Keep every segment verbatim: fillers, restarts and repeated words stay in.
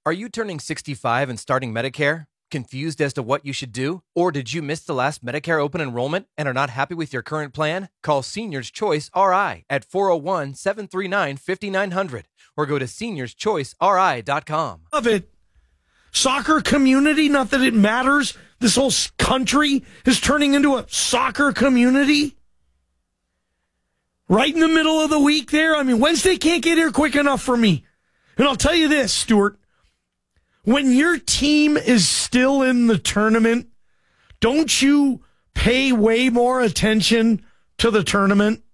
Are you turning sixty-five and starting Medicare? Confused as to what you should do? Or did you miss the last Medicare open enrollment and are not happy with your current plan? Call Seniors Choice R I at four oh one, seven three nine, five nine zero zero or go to seniors choice r i dot com. Love it. Soccer community, not that it matters. This whole country is turning into a soccer community. Right in the middle of the week there. I mean, Wednesday can't get here quick enough for me. And I'll tell you this, Stuart. When your team is still in the tournament, don't you pay way more attention to the tournament?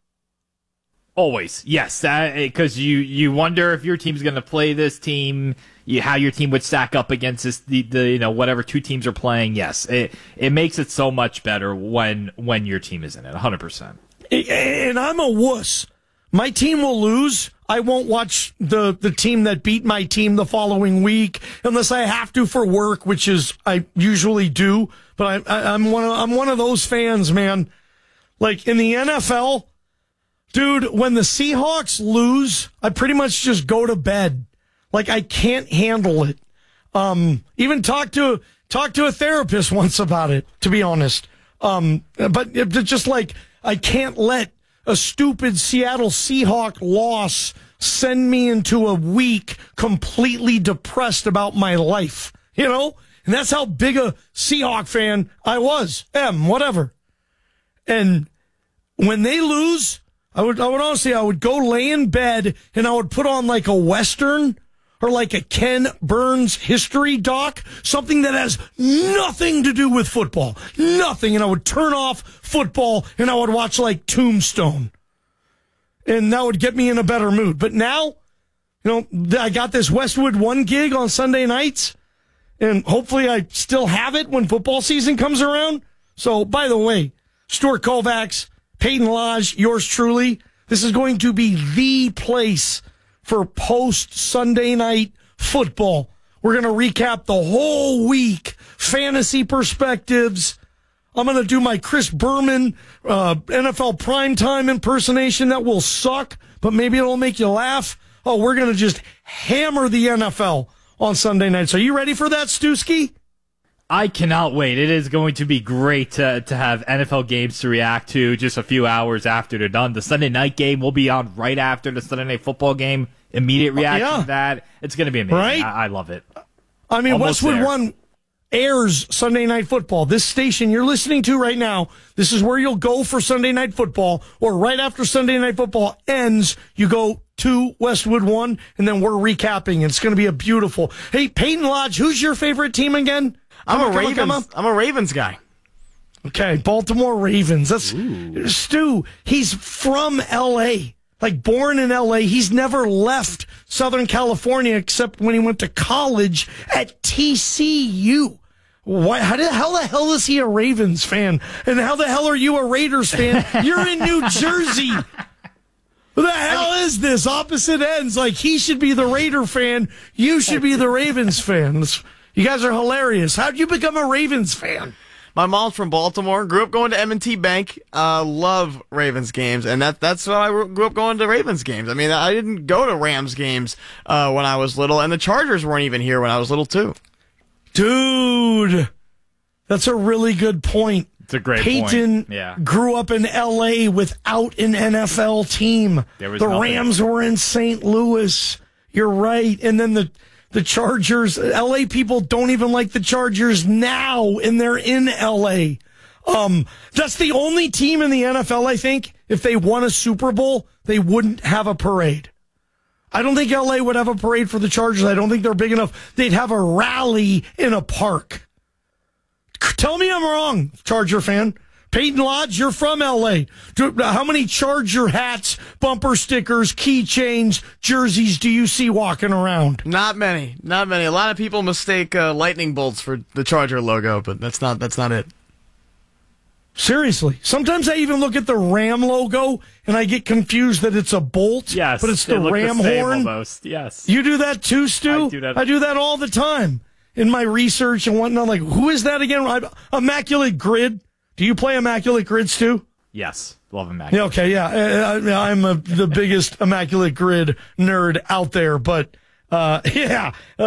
Always, yes, because you, you wonder if your team's going to play this team, you, how your team would stack up against this, the, the you know whatever two teams are playing. Yes, it it makes it so much better when when your team is in it, one hundred percent. And I'm a wuss. My team will lose. I won't watch the, the team that beat my team the following week unless I have to for work, which is I usually do. But I, I, I'm one of I'm one of those fans, man. Like in the N F L, dude, when the Seahawks lose, I pretty much just go to bed. Like I can't handle it. Um, even talk to talk to a therapist once about it, to be honest. Um, but it, just like I can't let a stupid Seattle Seahawk loss send me into a week completely depressed about my life, you know? And that's how big a Seahawk fan I was. M, whatever. And when they lose, I would, I would honestly, I would go lay in bed and I would put on like a Western or like a Ken Burns history doc, something that has nothing to do with football. Nothing. And I would turn off football and I would watch like Tombstone. And that would get me in a better mood. But now, you know, I got this Westwood One gig on Sunday nights. And hopefully I still have it when football season comes around. So, by the way, Stuart Kovacs, Peyton Lodge, yours truly, this is going to be the place for post-Sunday night football. We're going to recap the whole week, fantasy perspectives. I'm going to do my Chris Berman uh, N F L primetime impersonation that will suck, but maybe it'll make you laugh. Oh, we're going to just hammer the N F L on Sunday night. So are you ready for that, Stewski? I cannot wait. It is going to be great to, to have N F L games to react to just a few hours after they're done. The Sunday night game will be on right after the Sunday night football game. Immediate reaction yeah. to that. It's going to be amazing. Right? I, I love it. I mean, Almost Westwood there. One airs Sunday Night Football. This station you're listening to right now, this is where you'll go for Sunday Night Football, or right after Sunday Night Football ends, you go to Westwood One, and then we're recapping. It's going to be a beautiful. Hey, Peyton Lodge, who's your favorite team again? I'm Come a on, Ravens. come on, come on. I'm a Ravens guy. Okay, Baltimore Ravens. That's Ooh. Stu. He's from L A, like born in L A. He's never left Southern California except when he went to college at T C U. Why? How, did, how the hell is he a Ravens fan? And how the hell are you a Raiders fan? You're in New Jersey. What the hell is this? Opposite ends. Like, he should be the Raider fan. You should be the Ravens fan. You guys are hilarious. How'd you become a Ravens fan? My mom's from Baltimore. Grew up going to M and T Bank. Uh, love Ravens games, and that that's why I grew up going to Ravens games. I mean, I didn't go to Rams games uh, when I was little, and the Chargers weren't even here when I was little too. Dude, that's a really good point. It's a great Peyton point. Yeah. grew up in L A without an N F L team. There was the nothing. Rams were in Saint Louis. You're right. And then the the Chargers, L A people don't even like the Chargers now, and they're in L A. Um, that's the only team in the N F L, I think, if they won a Super Bowl, they wouldn't have a parade. I don't think L A would have a parade for the Chargers. I don't think they're big enough. They'd have a rally in a park. Tell me I'm wrong, Charger fan. Peyton Lodge, you're from L A. Do, how many Charger hats, bumper stickers, keychains, jerseys do you see walking around? Not many. Not many. A lot of people mistake uh, lightning bolts for the Charger logo, but that's not that's not it. Seriously. Sometimes I even look at the Ram logo and I get confused that it's a bolt, Yes, but it's they the look Ram the same horn. almost. Yes. You do that too, Stu? I do that. I do that all the time in my research and whatnot. Like, who is that again? I- Immaculate Grid. Do you play Immaculate Grid, Stu? Yes. Love him, Mac. Yeah, okay, yeah. I, I- I'm a, the biggest Immaculate Grid nerd out there, but uh, yeah.